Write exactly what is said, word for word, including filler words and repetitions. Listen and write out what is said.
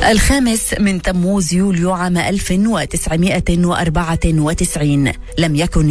الخامس من تموز يوليو عام ألف وتسعمائة وأربعة وتسعين لم يكن